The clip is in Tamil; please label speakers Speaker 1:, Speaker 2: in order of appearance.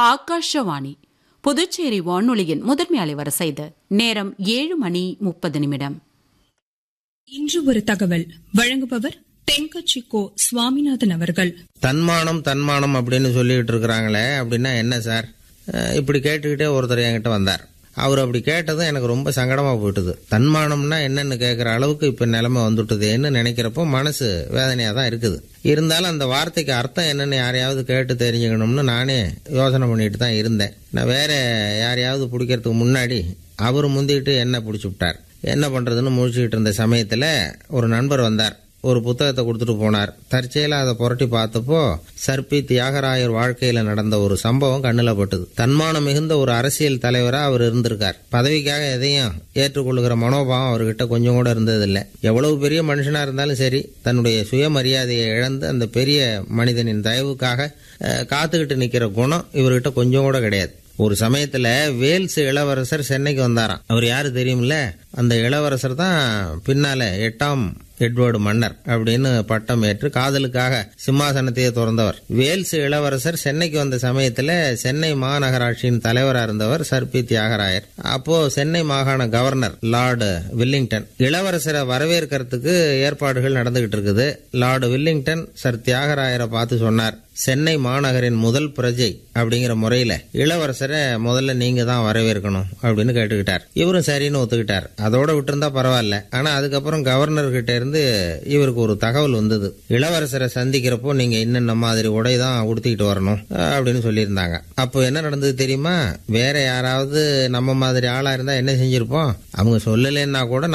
Speaker 1: ஆகாஷவாணி புதுச்சேரி வானொலியின் முதன்மை அலைவரிசை. நேரம் 7:30.
Speaker 2: இன்று ஒரு தகவல் வழங்குபவர் தென்கட்சி கோ சுவாமிநாதன் அவர்கள்.
Speaker 3: தன்மானம் தன்மானம் அப்படின்னு சொல்லிட்டு இருக்கிறாங்களே, அப்படின்னா என்ன சார்? இப்படி கேட்டுக்கிட்டே ஒருத்தர் என்கிட்ட வந்தார். அவர் அப்படி கேட்டதும் எனக்கு ரொம்ப சங்கடமா போயிட்டுது. தன்மானம்னா என்னன்னு கேட்குற அளவுக்கு இப்ப நிலைமை வந்துட்டுதுன்னு நினைக்கிறப்போ மனசு வேதனையா தான் இருக்குது. இருந்தாலும் அந்த வார்த்தைக்கு அர்த்தம் என்னன்னு யாரையாவது கேட்டு தெரிஞ்சுக்கணும்னு நானே யோசனை பண்ணிட்டு தான் இருந்தேன். நான் வேற யாரையாவது பிடிக்கிறதுக்கு முன்னாடி அவரு முந்திக்கிட்டு என்ன பிடிச்சி விட்டார். என்ன பண்றதுன்னு முழிச்சுக்கிட்டு இருந்த சமயத்துல ஒரு நண்பர் வந்தார். ஒரு புத்தகத்தை கொடுத்துட்டு போனார். தற்செயலா அதை புரட்டி பார்த்தப்போ சர்பி தியாகராயர் வாழ்க்கையில நடந்த ஒரு சம்பவம் கண்ணுல பட்டது. தன்மானம் மிகுந்த ஒரு அரசியல் தலைவரா அவர் இருந்திருக்கார். பதவிக்காக எதையும் ஏற்றுக்கொள்ளுகிற மனோபாவம் அவர்கிட்ட கொஞ்சம் கூட இருந்ததில்லை. எவ்வளவு பெரிய மனுஷனா இருந்தாலும் சரி, தன்னுடைய சுயமரியாதையை இழந்து அந்த பெரிய மனிதனின் தயவுக்காக காத்துக்கிட்டு நிக்கிற குணம் இவர்கிட்ட கொஞ்சம் கூட கிடையாது. ஒரு சமயத்துல வேல்ஸ் இளவரசர் சென்னைக்கு வந்தாராம். அவர் யாரு தெரியுமில்ல? அந்த இளவரசர் தான் பின்னால 8ஆம் எட்வர்டு மன்னர் அப்படின்னு பட்டம் ஏற்று காதலுக்காக சிம்மாசனத்தையே திறந்தவர். வேல்ஸ் இளவரசர் சென்னைக்கு வந்த சமயத்துல சென்னை மாநகராட்சியின் தலைவராக இருந்தவர் சர்பி தியாகராயர். அப்போ சென்னை மாகாண கவர்னர் லார்டு வில்லிங்டன் இளவரசரை வரவேற்கிறதுக்கு ஏற்பாடுகள் நடந்துகிட்டு இருக்குது. லார்டு வில்லிங்டன் சர் தியாகராயரை பார்த்து சொன்னார், சென்னை மாநகரின் முதல் பிரஜை அப்படிங்கிற முறையில இளவரசரை முதல்ல நீங்க தான் வரவேற்கணும் அப்படின்னு கேட்டுக்கிட்டார். இவரும் சரின்னு ஒத்துக்கிட்டார். அதோட விட்டுருந்தா பரவாயில்ல. ஆனா அதுக்கப்புறம் கவர்னர் கிட்ட இருந்து இவருக்கு ஒரு தகவல் வந்தது. இளவரசரை சந்திக்கிறப்போ நீங்க இன்னென்ன மாதிரி உடை தான் உடுத்திக்கிட்டு வரணும் அப்படின்னு சொல்லியிருந்தாங்க. அப்போ என்ன நடந்தது தெரியுமா? வேற யாராவது நம்ம மாதிரி ஆளா இருந்தா என்ன செஞ்சிருப்போம்? அவங்க சொல்லலைன்னா கூட